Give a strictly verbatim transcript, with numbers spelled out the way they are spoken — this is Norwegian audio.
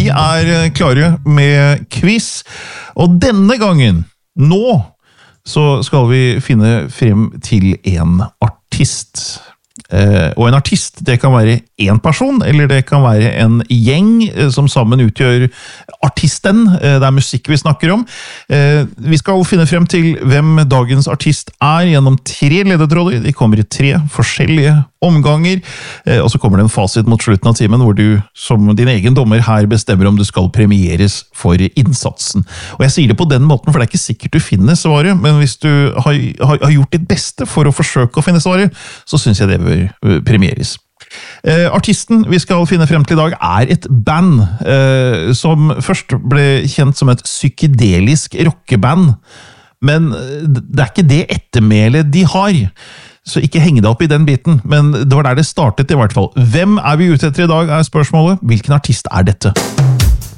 er klare med quiz, og denne gangen, nå, så skal vi finne frem til en artist. Eh, og en artist, det kan være en person, eller det kan være en gjeng som sammen utgjør artisten. Eh, det er musikk vi snakker om. Eh, vi skal finne frem til hvem dagens artist er gjennom tre ledetråder. De kommer i tre forskjellige omganger, eh, og så kommer det en fasit mot slutten av timen, hvor du som din egen dommer her bestemmer om du skal premieres for innsatsen. Og jeg sier det på den måten, for det er ikke sikkert du finner svaret, men hvis du har, har, har gjort ditt beste for å forsøke å finne svaret, så synes jeg det bør premieres. Eh, artisten vi skal finne frem til i dag er et band eh, som først ble kjent som et psykedelisk rockeband, men det er ikke det ettermælet de har. Så ikke heng deg opp i den biten, men det var der det startet i hvert fall. Hvem er vi ute etter i dag, er spørsmålet. Hvilken artist er dette?